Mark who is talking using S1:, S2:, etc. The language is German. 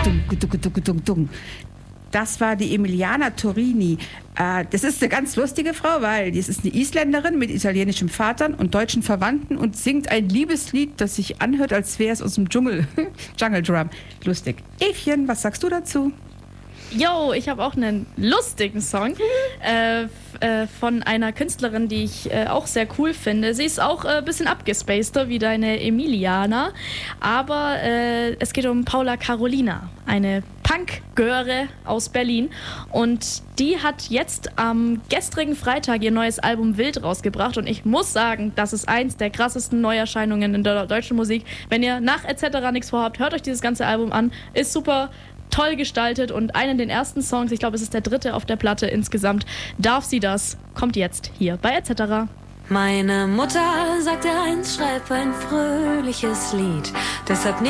S1: Das war die Emiliana Torini. Das ist eine ganz lustige Frau, weil das ist eine Isländerin mit italienischem Vater und deutschen Verwandten und singt ein Liebeslied, das sich anhört, als wäre es aus dem Dschungel. Jungle Drum. Lustig. Evchen, was sagst du dazu?
S2: Yo, ich habe auch einen lustigen Song von einer Künstlerin, die ich auch sehr cool finde. Sie ist auch ein bisschen abgespaceder wie deine Emiliana, aber es geht um Paula Carolina, eine Punk-Göre aus Berlin, und die hat jetzt am gestrigen Freitag ihr neues Album Wild rausgebracht und ich muss sagen, das ist eins der krassesten Neuerscheinungen in der deutschen Musik. Wenn ihr nach etc. nichts vorhabt, hört euch dieses ganze Album an, ist super toll gestaltet und einen der ersten Songs, ich glaube, es ist der 3. auf der Platte insgesamt, Darf sie das, kommt jetzt hier bei etc.
S3: Meine Mutter sagte einst, schreib ein fröhliches Lied, deshalb